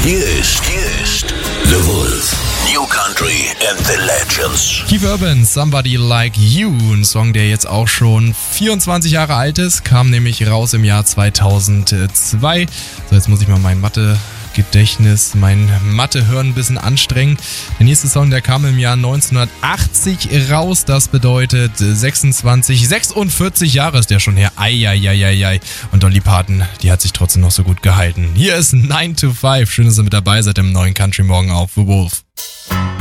Hier ist The Wolf. New Country and the Legends. Keith Urban, Somebody Like You, ein Song, der jetzt auch schon 24 Jahre alt ist, kam nämlich raus im Jahr 2002. So, jetzt muss ich mal mein mein Mathe-Hören ein bisschen anstrengen. Der nächste Song, der kam im Jahr 1980 raus, das bedeutet 46 Jahre ist der schon her. Eieieiei. Und Dolly Parton, die hat sich trotzdem noch so gut gehalten. Hier ist 9 to 5. Schön, dass ihr mit dabei seid im neuen Country Morgen auf The Wolf.